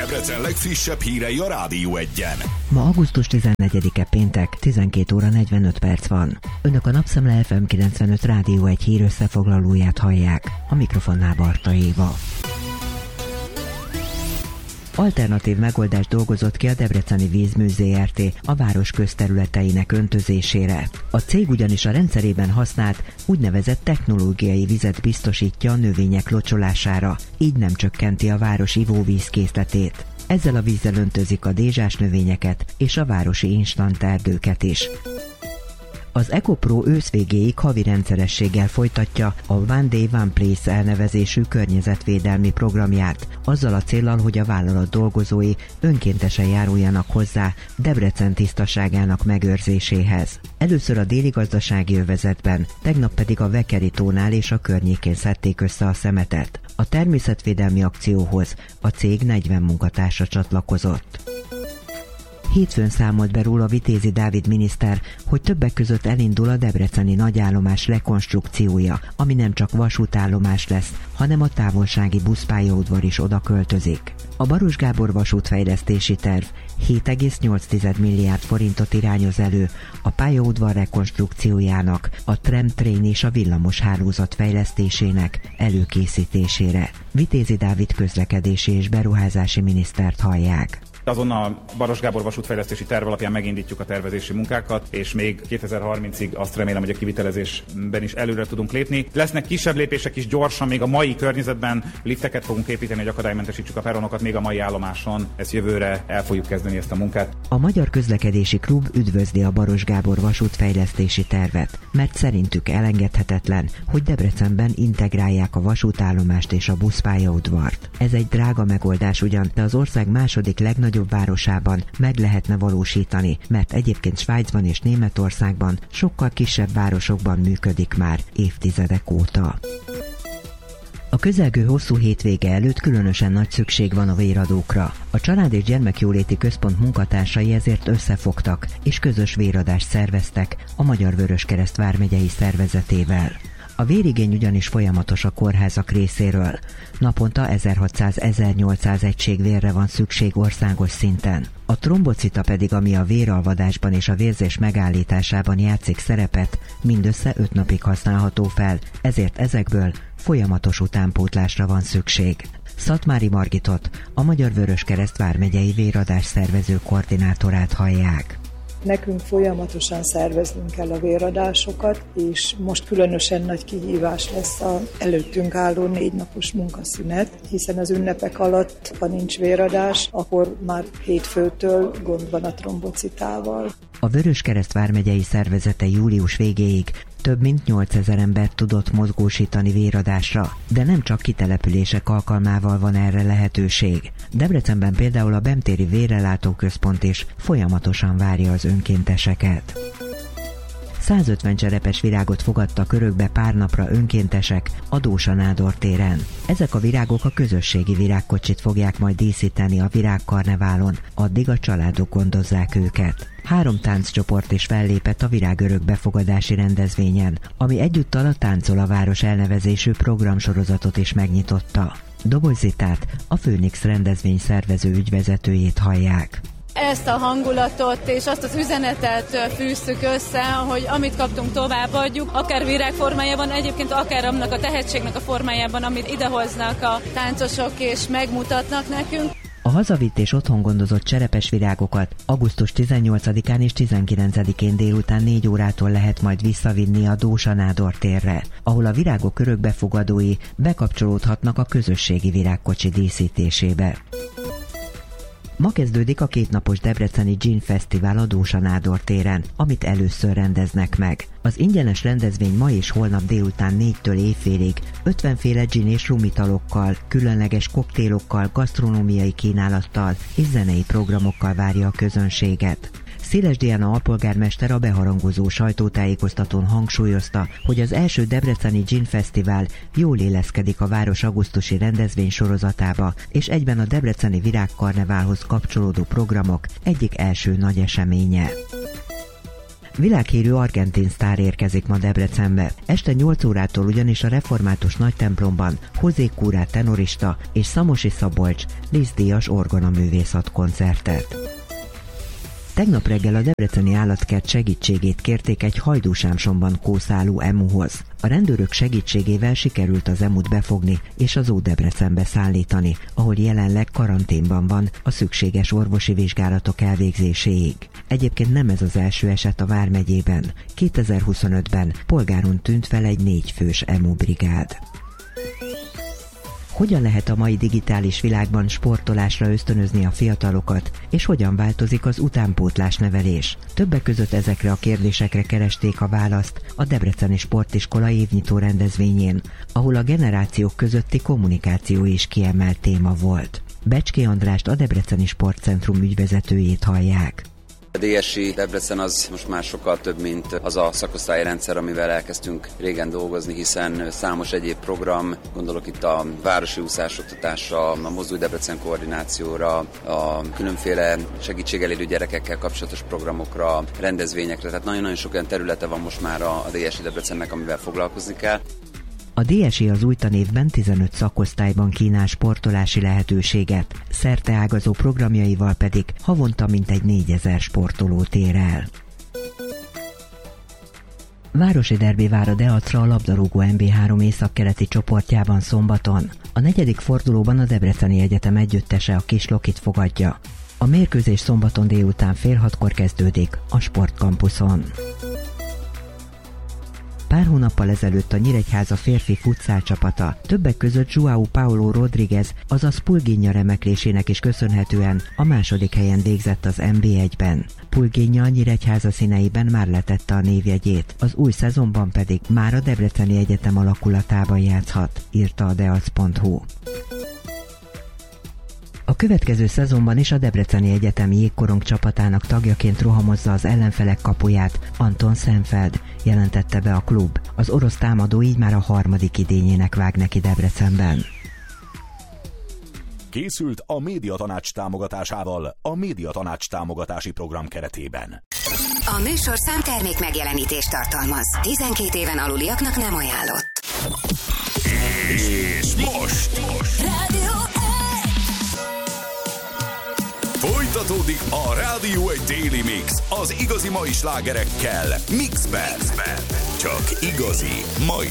Debrecen legfrissebb hírei a Rádió 1-en. Ma augusztus 14-e péntek, 12 óra 45 perc van. Önök a Napszemle FM 95 Rádió 1 hír összefoglalóját hallják. A mikrofonnál Barta Éva. Alternatív megoldást dolgozott ki a Debreceni Vízmű Zrt. A város közterületeinek öntözésére. A cég ugyanis a rendszerében használt úgynevezett technológiai vizet biztosítja a növények locsolására, így nem csökkenti a város ivóvízkészletét. Ezzel a vízzel öntözik a dézsás növényeket és a városi instant erdőket is. Az EcoPro ősz végéig havi rendszerességgel folytatja a One Day One Place elnevezésű környezetvédelmi programját, azzal a céllal, hogy a vállalat dolgozói önkéntesen járuljanak hozzá Debrecen tisztaságának megőrzéséhez. Először a déli gazdasági övezetben, tegnap pedig a Vekeri-tónál és a környékén szedték össze a szemetet. A természetvédelmi akcióhoz a cég 40 munkatársa csatlakozott. Hétfőn számolt be róla Vitézi Dávid miniszter, hogy többek között elindul a debreceni nagyállomás rekonstrukciója, ami nem csak vasútállomás lesz, hanem a távolsági buszpályaudvar is oda költözik. A Baros Gábor vasútfejlesztési terv 7,8 milliárd forintot irányoz elő a pályaudvar rekonstrukciójának, a tram-train és a villamos hálózat fejlesztésének előkészítésére. Vitézi Dávid közlekedési és beruházási minisztert hallják. Azon a Baros Gábor vasútfejlesztési terv alapján megindítjuk a tervezési munkákat, és még 2030-ig azt remélem, hogy a kivitelezésben is előre tudunk lépni. Lesznek kisebb lépések is gyorsan, még a mai környezetben lifteket fogunk építeni, hogy akadálymentesítsük a peronokat még a mai állomáson. Ezt jövőre el fogjuk kezdeni ezt a munkát. A Magyar Közlekedési Klub üdvözli a Baros Gábor vasútfejlesztési tervet, mert szerintük elengedhetetlen, hogy Debrecenben integrálják a vasútállomást és a buszpályaudvart. Ez egy drága megoldás ugyan, de az ország második legnagyobb városában meg lehetne valósítani, mert egyébként Svájcban és Németországban sokkal kisebb városokban működik már évtizedek óta. A közelgő hosszú hétvége előtt különösen nagy szükség van a véradókra. A Család és Gyermekjóléti Központ munkatársai ezért összefogtak, és közös véradást szerveztek a Magyar Vöröskereszt vármegyei szervezetével. A vérigény ugyanis folyamatos a kórházak részéről. Naponta 1600-1800 egység vérre van szükség országos szinten. A trombocita pedig, ami a véralvadásban és a vérzés megállításában játszik szerepet, mindössze 5 napig használható fel, ezért ezekből folyamatos utánpótlásra van szükség. Szatmári Margitot, a Magyar Vöröskereszt vármegyei véradás szervező koordinátorát hallják. Nekünk folyamatosan szerveznünk kell a véradásokat, és most különösen nagy kihívás lesz az előttünk álló 4 napos munkaszünet, hiszen az ünnepek alatt, ha nincs véradás, akkor már hétfőtől gond van a trombocitával. A Vöröskereszt vármegyei szervezete július végéig több mint 8000 embert tudott mozgósítani véradásra, de nem csak kitelepülések alkalmával van erre lehetőség. Debrecenben például a Bemtéri Vérrelátó-központ is folyamatosan várja az önkénteseket. 150 cserepes virágot fogadtak örökbe pár napra önkéntesek a Dósa Nádor téren. Ezek a virágok a közösségi virágkocsit fogják majd díszíteni a virágkarneválon, addig a családok gondozzák őket. 3 tánccsoport is fellépett a virágörök befogadási rendezvényen, ami egyúttal a Táncol a város elnevezésű programsorozatot is megnyitotta. Dobos Zitát, a Főnix rendezvény szervező ügyvezetőjét hallják. Ezt a hangulatot és azt az üzenetet fűzzük össze, hogy amit kaptunk továbbadjuk, akár virág formájában, egyébként akár annak a tehetségnek a formájában, amit idehoznak a táncosok és megmutatnak nekünk. A hazavitt és otthon gondozott cserepes virágokat augusztus 18-án és 19-én délután 4 órától lehet majd visszavinni a Dósa Nádor térre, ahol a virágok örökbefogadói bekapcsolódhatnak a közösségi virágkocsi díszítésébe. Ma kezdődik a 2 napos debreceni Gin Fesztivál a Dósa Nádor téren, amit először rendeznek meg. Az ingyenes rendezvény ma és holnap délután 4-től éjfélig 50 féle gin és rumitalokkal, különleges koktélokkal, gasztronómiai kínálattal és zenei programokkal várja a közönséget. Széles Diana alpolgármester a beharangozó sajtótájékoztatón hangsúlyozta, hogy az első debreceni Gin Fesztivál jól illeszkedik a város augusztusi rendezvény sorozatába, és egyben a debreceni virágkarneválhoz kapcsolódó programok egyik első nagy eseménye. Világhírű argentin sztár érkezik ma Debrecenbe. Este 8 órától ugyanis a református nagytemplomban José Cura tenorista és Szamosi Szabolcs díjas orgonaművész ad koncertet. Tegnap reggel a debreceni állatkert segítségét kérték egy Hajdúsámsonban kószáló emuhoz. A rendőrök segítségével sikerült az emut befogni és az Ódebrecenbe szállítani, ahol jelenleg karanténban van a szükséges orvosi vizsgálatok elvégzéséig. Egyébként nem ez az első eset a vármegyében. 2025-ben polgáron tűnt fel egy 4 fős emu brigád. Hogyan lehet a mai digitális világban sportolásra ösztönözni a fiatalokat, és hogyan változik az utánpótlás nevelés? Többek között ezekre a kérdésekre keresték a választ a Debreceni Sportiskola évnyitó rendezvényén, ahol a generációk közötti kommunikáció is kiemelt téma volt. Becské Andrást, a Debreceni Sportcentrum ügyvezetőjét hallják. A DSI Debrecen az most már sokkal több, mint az a szakosztályi rendszer, amivel elkezdtünk régen dolgozni, hiszen számos egyéb program, gondolok itt a városi úszásoktatásra, a Mozdulj Debrecen koordinációra, a különféle segítségelérő gyerekekkel kapcsolatos programokra, rendezvényekre, tehát nagyon-nagyon sok olyan területe van most már a DSI Debrecennek, amivel foglalkozni kell. A DSI az új tanévben 15 szakosztályban kínál sportolási lehetőséget, szerteágazó programjaival pedig havonta mintegy 4000 sportoló tér el. Városi derbi vár a Deacra a labdarúgó MB3 északkeleti csoportjában szombaton. A 4. fordulóban a Debreceni Egyetem együttese a Kislokit fogadja. A mérkőzés szombaton délután fél 6-kor kezdődik a Sportkampuszon. Pár hónappal ezelőtt a Nyíregyháza férfi futszál csapata többek között João Paulo Rodriguez, azaz Pulginja remeklésének is köszönhetően a 2. helyen végzett az NB1-ben. Pulginja a Nyíregyháza színeiben már letette a névjegyét, az új szezonban pedig már a Debreceni Egyetem alakulatában játszhat, írta a deac.hu. A következő szezonban is a Debreceni Egyetem jégkorong csapatának tagjaként rohamozza az ellenfelek kapuját Anton Senfeld, jelentette be a klub. Az orosz támadó így már a 3. idényének vág neki Debrecenben. Készült a Médiatanács támogatásával a Médiatanács támogatási program keretében. A műsor számtermék megjelenítést tartalmaz. 12 éven aluliaknak nem ajánlott. És most Rádió folytatódik a Rádió egy Daily Mix az igazi mai slágerekkel Mixben. Csak igazi mai